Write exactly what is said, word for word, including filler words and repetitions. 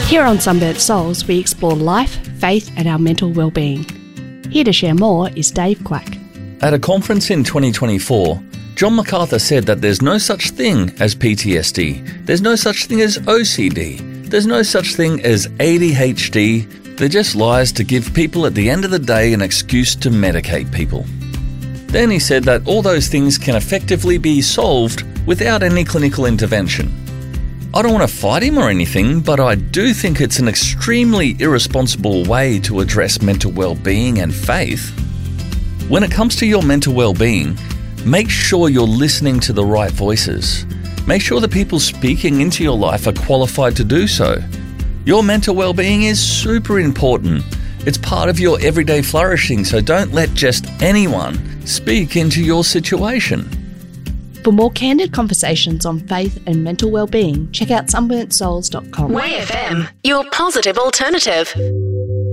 Here on Sunburnt Souls, we explore life, faith and our mental well-being. Here to share more is Dave Quack. At a conference in twenty twenty-four, John MacArthur said that there's no such thing as P T S D, there's no such thing as O C D, there's no such thing as A D H D, they're just lies to give people at the end of the day an excuse to medicate people. Then he said that all those things can effectively be solved without any clinical intervention. I don't want to fight him or anything, but I do think it's an extremely irresponsible way to address mental well-being and faith. When it comes to your mental well-being, make sure you're listening to the right voices. Make sure the people speaking into your life are qualified to do so. Your mental well-being is super important. It's part of your everyday flourishing, so don't let just anyone speak into your situation. For more candid conversations on faith and mental well-being, check out sunburnt souls dot com. Way F M, your positive alternative.